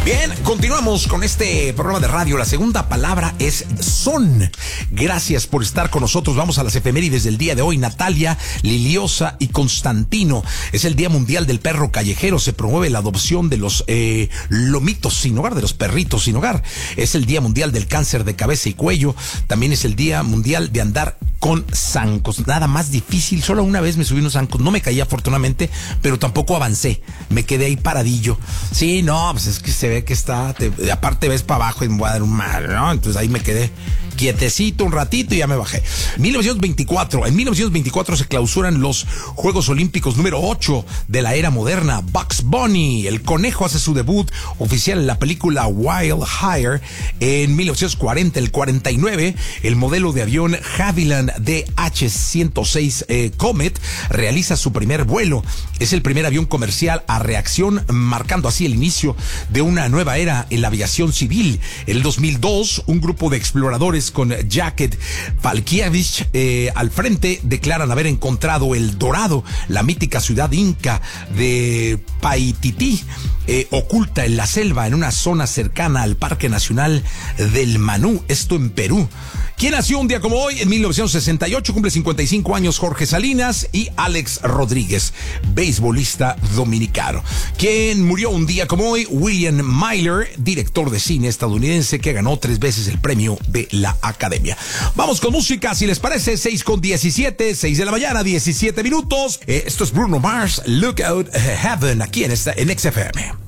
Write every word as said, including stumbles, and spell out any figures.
Bien, continuamos con este programa de radio. La segunda palabra es son. Gracias por estar con nosotros. Vamos a las efemérides del día de hoy. Natalia, Liliosa y Constantino. Es el Día Mundial del Perro Callejero. Se promueve la adopción de los eh, lomitos sin hogar, de los perritos sin hogar. Es el Día Mundial del Cáncer de Cabeza y Cuello. También es el Día Mundial de andar con zancos. Nada más difícil. Solo una vez me subí unos zancos. No me caí afortunadamente, pero tampoco avancé. Me quedé ahí paradillo. Sí, no, pues es que se ve que está, te, aparte ves para abajo y me voy a dar un mal, ¿no? Entonces ahí me quedé quietecito un ratito y ya me bajé. mil novecientos veinticuatro, en mil novecientos veinticuatro se clausuran los Juegos Olímpicos número ocho de la era moderna. Bugs Bunny, el conejo, hace su debut oficial en la película Wild Hire. En mil novecientos cuarenta, el cuarenta y nueve, el modelo de avión Havilland D H ciento seis eh, Comet realiza su primer vuelo. Es el primer avión comercial a reacción, marcando así el inicio de una nueva era en la aviación civil. En el dos mil dos, un grupo de exploradores con Jacek Falkiewicz eh, al frente declaran haber encontrado el Dorado, la mítica ciudad inca de Paititi, eh, oculta en la selva en una zona cercana al Parque Nacional del Manú, esto en Perú. ¿Quién nació un día como hoy? En mil novecientos sesenta y ocho, cumple cincuenta y cinco años Jorge Salinas y Alex Rodríguez, beisbolista dominicano. ¿Quién murió un día como hoy? William Myler, director de cine estadounidense que ganó tres veces el premio de la Academia. Vamos con música, si les parece, seis con diecisiete, seis de la mañana, diecisiete minutos. Eh, esto es Bruno Mars, Look Out Heaven, aquí en, esta, en X F M.